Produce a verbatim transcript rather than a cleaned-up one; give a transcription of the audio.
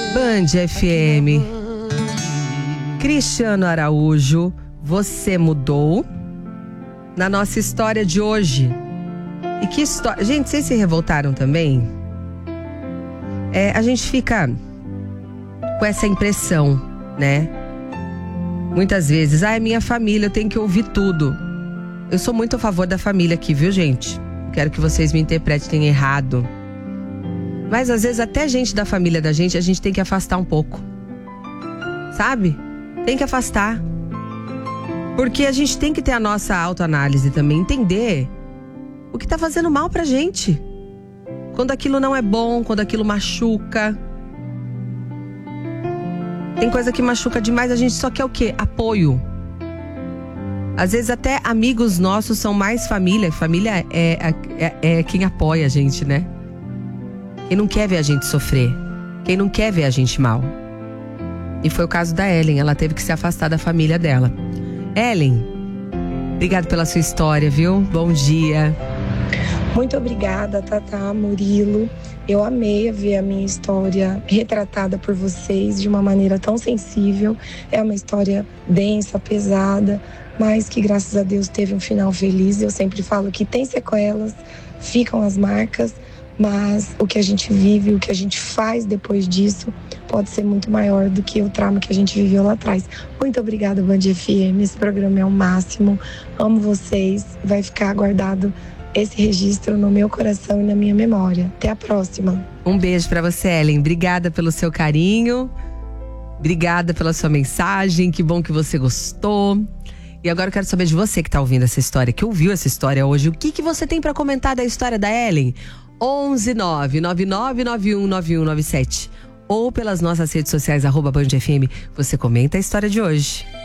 Band F M. Cristiano Araújo, Você Mudou. Na nossa história de hoje. E que história... Gente, vocês se revoltaram também? É, a gente fica com essa impressão, né? Muitas vezes, ah, é minha família, eu tenho que ouvir tudo. Eu sou muito a favor da família aqui, viu, gente? Quero que vocês me interpretem errado. Mas às vezes até gente da família da gente, a gente tem que afastar um pouco. Sabe? Tem que afastar. Porque a gente tem que ter a nossa autoanálise também, entender o que tá fazendo mal pra gente. Quando aquilo não é bom, quando aquilo machuca. Tem coisa que machuca demais, a gente só quer o quê? Apoio. Às vezes até amigos nossos são mais família. Família é, é, é quem apoia a gente, né? Quem não quer ver a gente sofrer. Quem não quer ver a gente mal. E foi o caso da Ellen, ela teve que se afastar da família dela. Ellen, obrigado pela sua história, viu? Bom dia. Muito obrigada, Tatá, Murilo. Eu amei ver a minha história retratada por vocês de uma maneira tão sensível. É uma história densa, pesada, mas que graças a Deus teve um final feliz. Eu sempre falo que tem sequelas, ficam as marcas, mas o que a gente vive, o que a gente faz depois disso pode ser muito maior do que o trauma que a gente viveu lá atrás. Muito obrigada, Band F M. Esse programa é o máximo. Amo vocês. Vai ficar guardado esse registro no meu coração e na minha memória. Até a próxima. Um beijo pra você, Ellen. Obrigada pelo seu carinho. Obrigada pela sua mensagem. Que bom que você gostou. E agora eu quero saber de você que tá ouvindo essa história, que ouviu essa história hoje. O que, que você tem pra comentar da história da Ellen? onze nove nove nove nove um nove um nove sete ou pelas nossas redes sociais, arroba Band F M. Você comenta a história de hoje.